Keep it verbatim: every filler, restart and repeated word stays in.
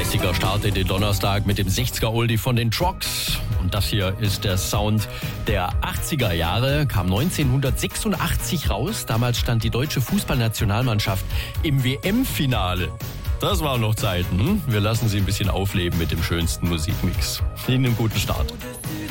Lässiger Start in den Donnerstag mit dem sechziger-Oldie von den Trucks. Und das hier ist der Sound der achtziger Jahre, kam neunzehnhundertsechsundachtzig raus. Damals stand die deutsche Fußballnationalmannschaft im W M-Finale. Das waren noch Zeiten. Wir lassen Sie ein bisschen aufleben mit dem schönsten Musikmix. Ihnen einen guten Start.